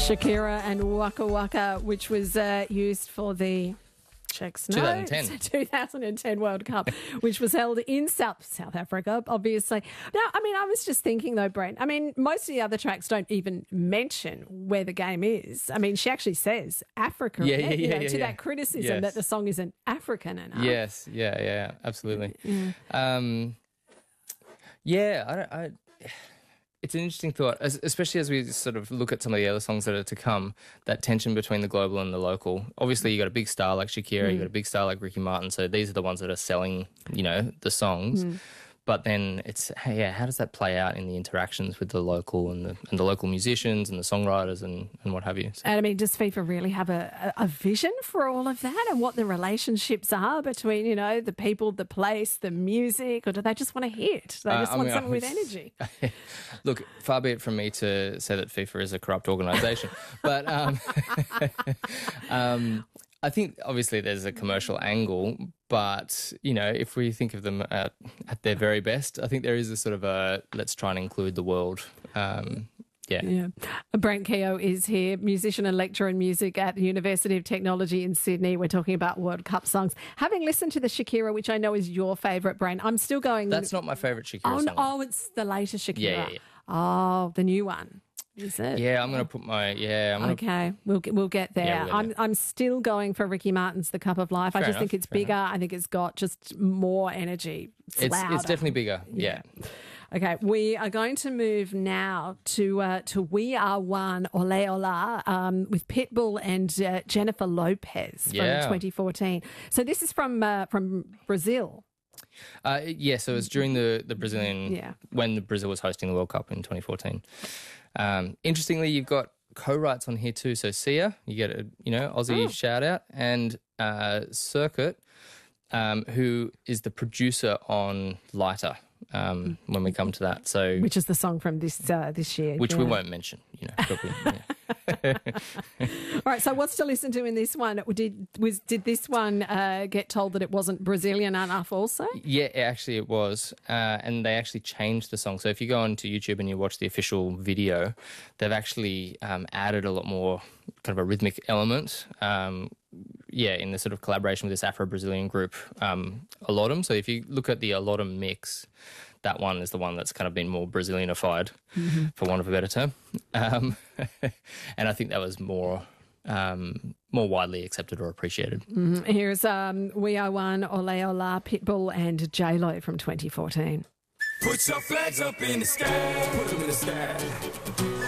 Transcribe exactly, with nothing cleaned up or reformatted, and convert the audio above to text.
Shakira and Waka Waka, which was uh, used for the checks, no, twenty ten. two thousand ten World Cup, which was held in South South Africa, obviously. Now, I mean, I was just thinking though, Brent, I mean, most of the other tracks don't even mention where the game is. I mean, she actually says Africa, Yeah, in yeah, it, you yeah, know, yeah, to yeah. that criticism Yes. that the song isn't African enough. Yes, yeah, yeah, absolutely. Yeah. Um, yeah, I don't. I, it's an interesting thought, as, especially as we sort of look at some of the other songs that are to come. That tension between the global and the local. Obviously, you got a big star like Shakira, Mm. you got a big star like Ricky Martin. So these are the ones that are selling, you know, the songs. Mm. But then it's, hey, yeah, how does that play out in the interactions with the local and the and the local musicians and the songwriters and, and what have you? So, And I mean, does FIFA really have a, a a vision for all of that and what the relationships are between, you know, the people, the place, the music, or do they just want a hit? Do they Uh, just I want mean, something with I- energy? Look, far be it from me to say that FIFA is a corrupt organisation, but um, um, I think obviously there's a commercial angle, but, you know, if we think of them at, at their very best, I think there is a sort of a let's try and include the world. Um, yeah. Yeah. Brent Keogh is here, musician and lecturer in music at the University of Technology in Sydney. We're talking about World Cup songs. Having listened to the Shakira, which I know is your favourite, Brent, I'm still going... That's not my favourite Shakira Oh, song. no, oh, it's the latest Shakira. Yeah, yeah, yeah. Oh, the new one. Is it? Yeah, I'm going to put my... Yeah, I'm going to... Okay, we'll get, we'll get there. Yeah, we'll get I'm there. I'm still going for Ricky Martin's The Cup of Life. I Fair just enough, think it's fair bigger. I think it's got just more energy. It's, It's, louder. it's definitely bigger, yeah. Okay, we are going to move now to uh, to We Are One, Ole Ola, um, with Pitbull and uh, Jennifer Lopez from Yeah. twenty fourteen. So this is from uh, from Brazil. Uh, yeah, so it was during the, the Brazilian... Yeah. When the Brazil was hosting the World Cup in twenty fourteen. Um, interestingly, you've got co-writes on here too. So Sia, you get a you know Aussie Oh. shout out, and uh, Circuit, um, who is the producer on Lighter. Um, when we come to that, so Which is the song from this uh, this year. which we yeah. won't mention, you know. Probably, yeah. All right, so what's to listen to in this one? Did was did this one uh, get told that it wasn't Brazilian enough also? Yeah, actually it was. Uh, and they actually changed the song. So if you go onto YouTube and you watch the official video, they've actually um, added a lot more kind of a rhythmic element. Um, yeah, in the sort of collaboration with this Afro-Brazilian group, um, Alodum. So if you look at the Alodum mix, that one is the one that's kind of been more Brazilianified, Mm-hmm. for want of a better term. Um, and I think that was more... Um, more widely accepted or appreciated. Mhm. Here's um, We Are One, Ole Ola, Pitbull and J-Lo from twenty fourteen. Put your flags up in the sky, put them in the sky.